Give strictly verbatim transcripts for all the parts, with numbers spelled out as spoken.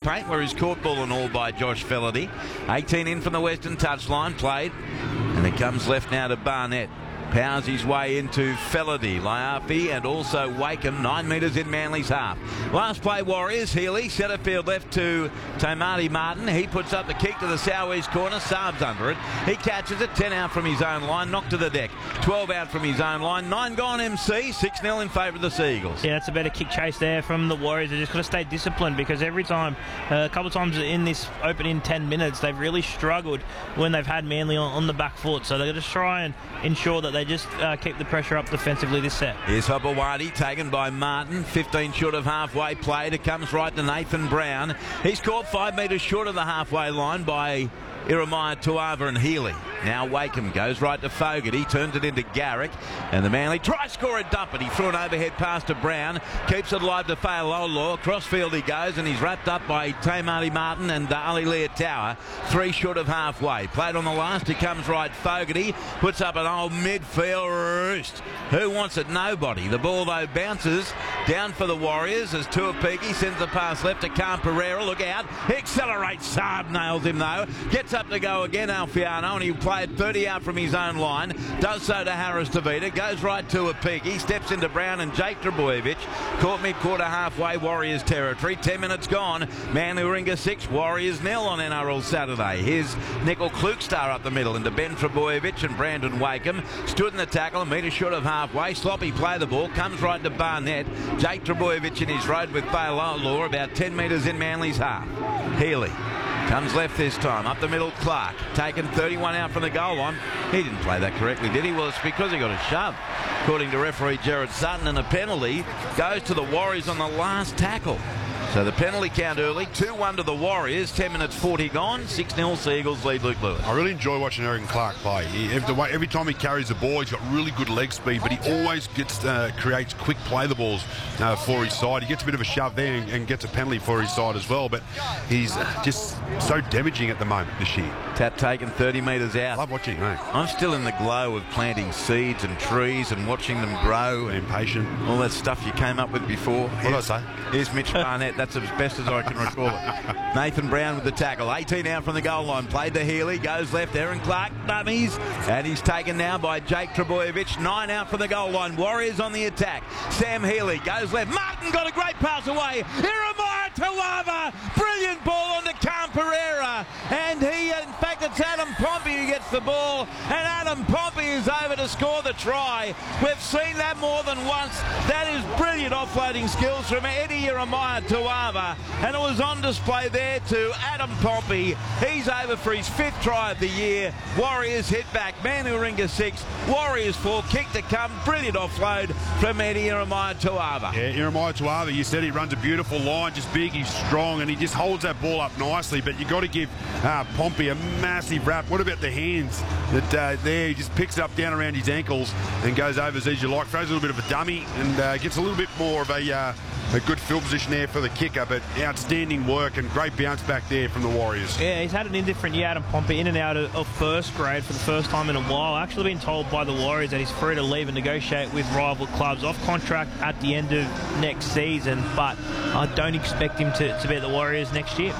paint, where he's caught ball and all by Josh Fellerty. eighteen in from the western touchline, played, and it comes left now to Barnett. Powers his way into Fellerty, Liafi and also Wakeham, nine metres in Manly's half. Last play Warriors, Healy, centre field left to Tomati Martin. He puts up the kick to the southeast corner, Saab's under it. He catches it, ten out from his own line, knocked to the deck. twelve out from his own line, nine gone M C, six nil in favour of the Seagulls. Yeah, that's a better kick chase there from the Warriors. They've just got to stay disciplined, because every time, uh, a couple of times in this opening ten minutes, they've really struggled when they've had Manly on, on the back foot. So they've got to try and ensure that they just uh, keep the pressure up defensively this set. Here's Hopewadi, taken by Martin, fifteen short of halfway played. It comes right to Nathan Brown. He's caught five metres short of the halfway line by Iremaya Tuava and Healy. Now Wakeham goes right to Fogarty, turns it into Garrick, and the Manly try score a dump it. He threw an overhead pass to Brown, keeps it alive to Fa'alolo. Crossfield he goes, and he's wrapped up by Tamati Martin and uh, Ali Leotawa. Three short of halfway. Played on the last, he comes right. Fogarty puts up an old midfield roost. Who wants it? Nobody. The ball though bounces down for the Warriors as Tuapiki sends the pass left to Khan Pereira. Look out. He accelerates. Saab nails him though. Gets up to go again, Alfiano, and he played thirty out from his own line. Does so to Harris Tavita. Goes right to Apiki. Steps into Brown and Jake Trbojevic. Caught mid-quarter halfway Warriors territory. Ten minutes gone. Manly Warringah six, Warriors nil on N R L Saturday. Here's Nickel Klukstar up the middle into Ben Trbojevic and Brandon Wakeham. Stood in the tackle, a metre short of halfway. Sloppy play the ball. Comes right to Barnett. Jake Trbojevic in his road with Fa'alolo, about ten metres in Manly's half. Healy comes left this time, up the middle. Clark taken thirty-one out from the goal line. He didn't play that correctly, did he? Well, it's because he got a shove, according to referee Jared Sutton, and a penalty goes to the Warriors on the last tackle. So the penalty count early, two one to the Warriors, ten minutes forty gone, six nil Seagulls lead Luke Lewis. I really enjoy watching Eric Clark play. He, every, way, every time he carries the ball, he's got really good leg speed, but he always gets uh, creates quick play the balls uh, for his side. He gets a bit of a shove there and, and gets a penalty for his side as well, but he's uh, just so damaging at the moment this year. Tap taken thirty metres out. Love watching, mate. I'm still in the glow of planting seeds and trees and watching them grow. Being patient. All that stuff you came up with before. What did I say? Here's Mitch Barnett. That's as best as I can recall it. Nathan Brown with the tackle. eighteen out from the goal line. Played to Healy. Goes left. Aaron Clark dummies. And he's taken now by Jake Trbojevic. Nine out from the goal line. Warriors on the attack. Sam Healy goes left. Martin got a great pass away. Iremaya Tuava. Brilliant ball onto Khan Pereira. And he, in fact, it's Adam Pompey who gets the ball. And Adam Pompey is over to score the try. We've seen that more than once. That is brilliant offloading skills from Eddie Iremaya Tuava. And it was on display there to Adam Pompey. He's over for his fifth try of the year. Warriors hit back. Manly Warringah six, Warriors four. Kick to come. Brilliant offload from Eddie Iremaya Tuava. Yeah, Iremaya Tuava, you said he runs a beautiful line, just big, he's strong, and he just holds that ball up nicely. But you've got to give uh, Pompey a massive wrap. What about the hands that uh, there? He just picks it up down around his ankles and goes over as you like. Throws a little bit of a dummy and uh, gets a little bit more of a... Uh, A good field position there for the kicker, but outstanding work and great bounce back there from the Warriors. Yeah, he's had an indifferent year, Adam Pompey, in and out of, of first grade for the first time in a while. I've actually been told by the Warriors that he's free to leave and negotiate with rival clubs off contract at the end of next season, but I don't expect him to, to be at the Warriors next year.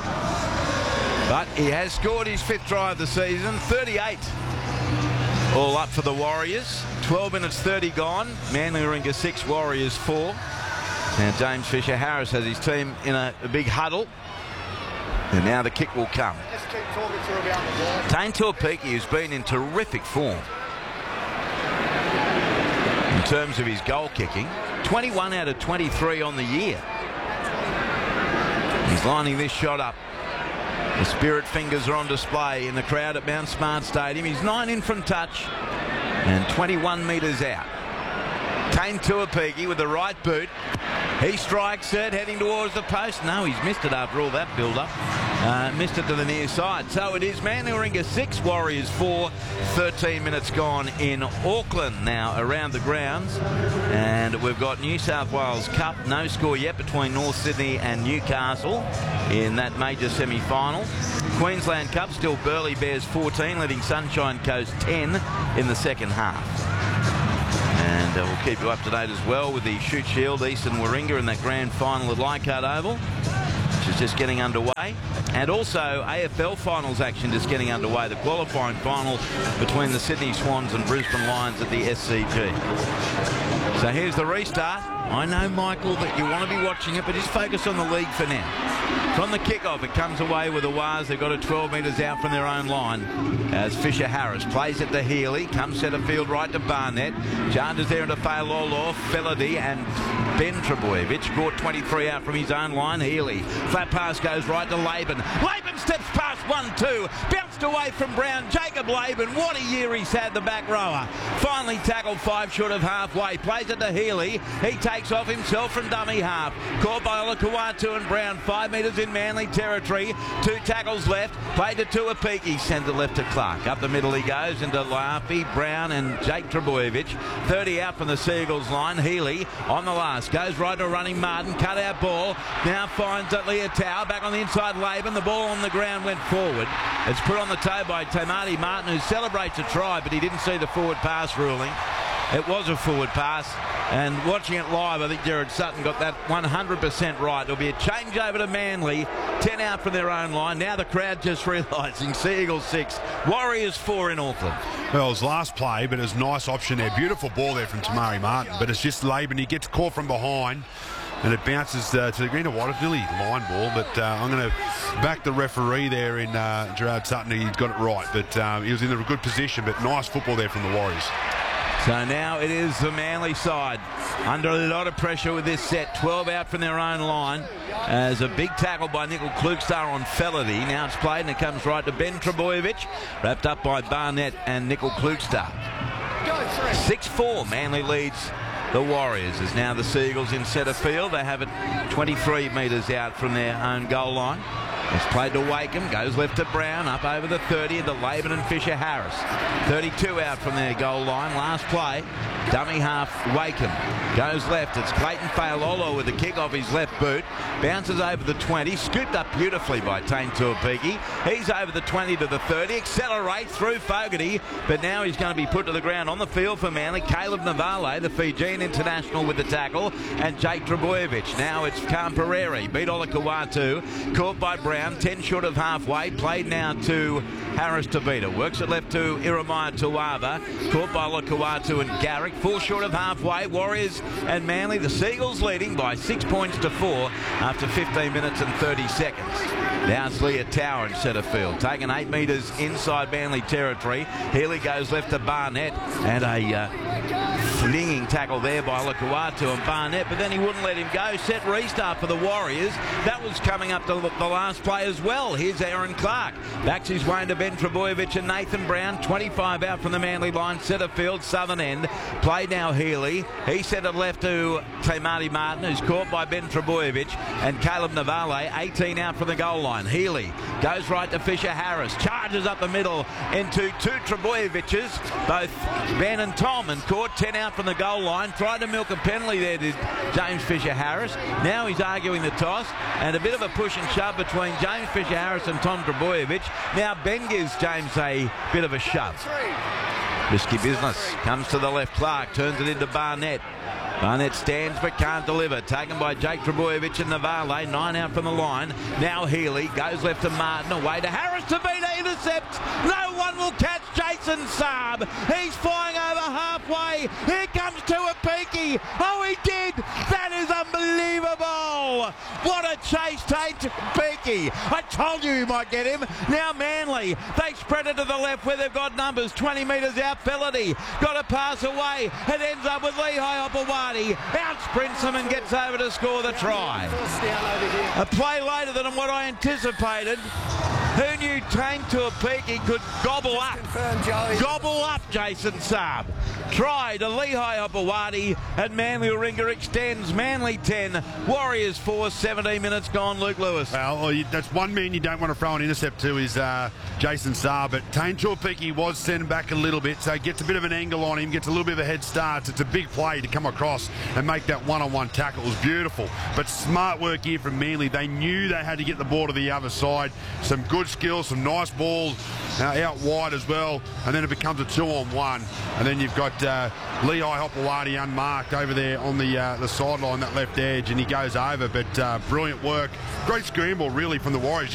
But he has scored his fifth try of the season, thirty-eight. All up for the Warriors. twelve minutes thirty gone. Manly Warringah six, Warriors four. Now James Fisher-Harris has his team in a, a big huddle. And now the kick will come. Tane Tuapiki, who's been in terrific form in terms of his goal kicking. twenty-one out of twenty-three on the year. He's lining this shot up. The Spirit fingers are on display in the crowd at Mount Smart Stadium. He's nine in from touch and twenty-one metres out. Tane Tuapiki with the right boot. He strikes it, heading towards the post. No, he's missed it after all that build-up. Uh, missed it to the near side. So it is Manly Warringah six, Warriors four. thirteen minutes gone in Auckland now around the grounds. And we've got New South Wales Cup. No score yet between North Sydney and Newcastle in that major semi-final. Queensland Cup, still Burleigh Bears fourteen, leading Sunshine Coast ten in the second half. And uh, we'll keep you up to date as well with the Shute Shield, Eastern Warringah in that grand final at Leichhardt Oval. which is just getting underway. And also A F L finals action just getting underway. The qualifying final between the Sydney Swans and Brisbane Lions at the S C G. So here's the restart. I know, Michael, that you want to be watching it, but just focus on the league for now. From the kickoff, it comes away with the Wars. They've got it twelve metres out from their own line as Fisher Harris plays it to Healy. Comes centre field right to Barnett. Charges there into Failolo, Felady and Ben Trebojevic. Caught twenty-three out from his own line. Healy. Flat pass goes right to Laban. Laban steps past one two. Bounced away from Brown. Jacob Laban. What a year he's had, the back rower. Finally tackled five short of halfway. Plays it to Healy. He takes off himself from dummy half. Caught by Olakau'atu and Brown. Five metres in Manly territory. Two tackles left. Played to Tuapiki. Sends it left to Clark. Up the middle he goes into Laffy, Brown and Jake Trebojevic. thirty out from the Seagulls line. Healy on the last. Goes right to running Martin. Cut out ball. Now finds at Leotau. Back on the inside Laban. The ball on the ground went forward. It's put on the toe by Tamati Martin, who celebrates a try, but he didn't see the forward pass ruling. It was a forward pass, and watching it live, I think Jared Sutton got that one hundred percent right. There'll be a change over to Manly, ten out from their own line. Now the crowd just realising Seagulls six, Warriors four in Auckland. Well, it was last play, but it was a nice option there. Beautiful ball there from Tamari Martin, but it's just Laban. He gets caught from behind, and it bounces uh, to the green of white. It's nearly line ball, but uh, I'm going to back the referee there in uh, Gerard Sutton. He's got it right, but um, he was in a good position, but nice football there from the Warriors. So now it is the Manly side under a lot of pressure with this set. twelve out from their own line as a big tackle by Nickel Klugstar on Felady. Now it's played and it comes right to Ben Trebojevic, wrapped up by Barnett and Nickel Klugstar. six four, Manly leads the Warriors. As now the Seagulls in centre field. They have it twenty-three metres out from their own goal line. It's played to Wakeham, goes left to Brown, up over the thirty into Laban and Fisher Harris. thirty-two out from their goal line. Last play, dummy half Wakeham. Goes left, it's Clayton Failolo with the kick off his left boot. Bounces over the twenty, scooped up beautifully by Tane Tuapiki. He's over the twenty to the thirty, accelerates through Fogarty, but now he's going to be put to the ground on the field for Manly. Caleb Navale, the Fijian international, with the tackle, and Jake Trebojevic. Now it's Kampereri, beat Olakau'atu, caught by Brown. ten short of halfway, played now to Harris Tavita. Works it left to Iremaya Tuava, caught by Olakau'atu and Garrick. Four short of halfway, Warriors and Manly, the Seagulls leading by six points to four after fifteen minutes and thirty seconds. Now it's Leotau in centre field, taking eight metres inside Manly territory. Healy goes left to Barnett, and a uh, flinging tackle there by Olakau'atu and Barnett, but then he wouldn't let him go. Set restart for the Warriors. That was coming up to the last play as well. Here's Aaron Clark. Backs his way into Ben Trebojevic and Nathan Brown. twenty-five out from the Manly line. Centre field, southern end. Play now Healy. He sent it left to Tamati Martin, who's caught by Ben Trebojevic and Caleb Navale. eighteen out from the goal line. Healy goes right to Fisher Harris. Charges up the middle into two Trebojevic's, both Ben and Tom, and caught ten out from the goal line. Tried to milk a penalty there, did James Fisher Harris. Now he's arguing the toss, and a bit of a push and shove between James Fisher Harris and Tom Trebojevic. Now Ben gives James a bit of a shove. Risky business. Comes to the left. Clark turns it into Barnett. Barnett stands but can't deliver. Taken by Jake Trebojevic and Navale. Nine out from the line. Now Healy goes left to Martin. Away to Harris. Tavita intercepts. No one will catch Jason Saab. He's flying over halfway. Here comes Tuapiki. Oh, he did. That is unbelievable. What a chase, Tate Tuapiki. I told you he might get him. Now Manly. They spread it to the left where they've got numbers. twenty metres out. Felady got a pass away. It ends up with Lehigh Opawati. Out sprints him and gets over to score the try. A play later than what I anticipated. Who knew Tane Tuapiki could gobble up, gobble up Jason Saab? Try to Lehigh Opawati, and Manly Warringah extends. Manly ten, Warriors four, seventeen minutes gone. Luke Lewis. Well, that's one man you don't want to throw an intercept to is uh, Jason Saab, but Tane Tuapiki was sent back a little bit, so he gets a bit of an angle on him, gets a little bit of a head start. It's a big play to come across and make that one-on-one tackle. It was beautiful, but smart work here from Manly. They knew they had to get the ball to the other side. Some good good skills, some nice balls uh, out wide as well, and then it becomes a two-on-one, and then you've got uh, Lehigh Hopewadi unmarked over there on the uh, the sideline, that left edge, and he goes over. But uh, brilliant work, great scramble really from the Warriors.